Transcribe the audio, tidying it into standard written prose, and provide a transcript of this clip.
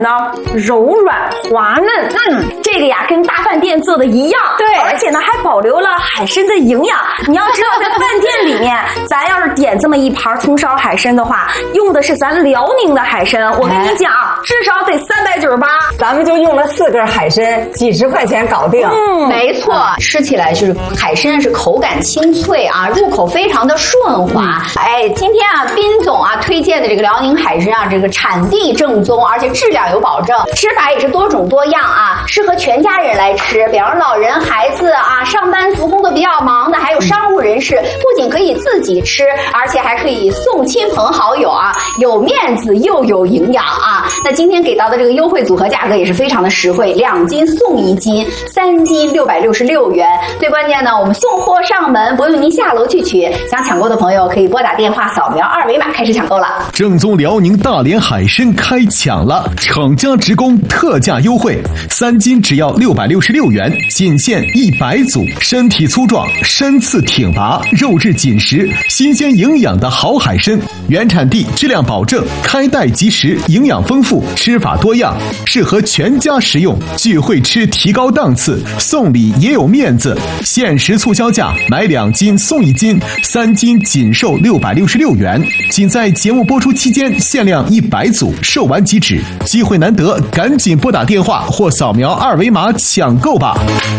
呢柔软滑嫩，这个呀跟大饭店做的一样，对，而且呢还保留了海参的营养。你要知道，在饭店里面，咱要是点这么一盘葱烧海参的话，用的是咱辽宁的海参，我跟你讲，至少得398， 咱们就用了4根海参，几十块钱搞定。 没错，吃起来就是海参是口感清脆啊，入口非常的顺滑。今天啊，斌总啊推荐的这个辽宁海参啊，这个产地正宗，而且质量有保证，吃法也是多种多样啊，适合全家人来吃，比方说老人、孩子啊，上班族工作比较忙的，还有商务人士，不仅可以自己吃，而且还可以送亲朋好友啊，有面子又有营养啊。那今天给到的这个优惠组合价格也是非常的实惠，2斤送1斤，3斤666元。最关键呢，我们送货上门，不用您下楼去取。想抢购的朋友可以拨打电话扫描2维码开始抢购了。 正宗辽宁大连海参开抢了，厂家直供特价优惠，3斤只要666元，仅限100组，身体粗壮，身次挺拔，肉质紧实，新鲜营养的好海参，原产地，质量保证，开袋即食，营养丰富，吃法多样，适合全家食用。聚会吃提高档次，送礼也有面子。限时促销价，买2斤送1斤，3斤仅售666元，仅在节目播出期间限量100组，售完即止。机会难得，赶紧拨打电话或扫描2维码抢购吧。